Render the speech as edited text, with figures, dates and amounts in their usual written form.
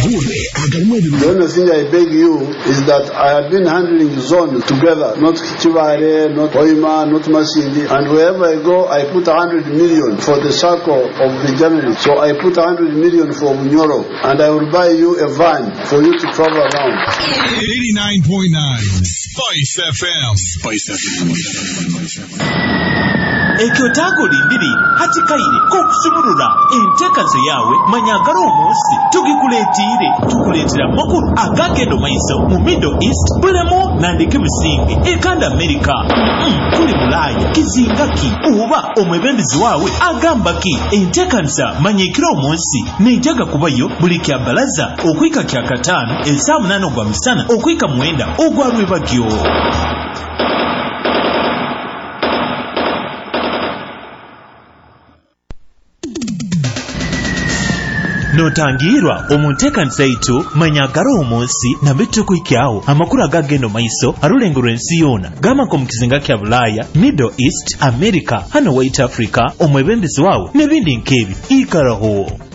The only thing I beg you is that I have been handling the zone together, not Chivare, not Hoima, not Masindi, and wherever I go, I put 100 million for the circle of the journalist. So I put 100 million for Munyoro, and I will buy you a van for you to travel around. 89.9 Spice FM. Spice FM. Ekyotago lindiri hatikaire kokusumurura enteekaze yawe manyagala omunsi tugikuleetire tukuleetera makulu agagendo maiso mu Middle East bulemu nandike businge ekanda America kuli Bulaaya kizingaki oba omwebembezi waawe agamba ki enteekaza manyikira omunsi nejaga kubayo buli kya balaza okwika kya 5 esaa 8 ogwa misana okwika 9 ogwa Lwebagyo. Notangirwa omuntekanisa yitu manyagala omunsi nabetu kwikyawo amakulu agagendo maiso alulengero ensi yona gamako mukizinga kya Bulaaya, Middle East, America, hano White Africa, omwebembezi waawe nebindi nkebi ikaraho.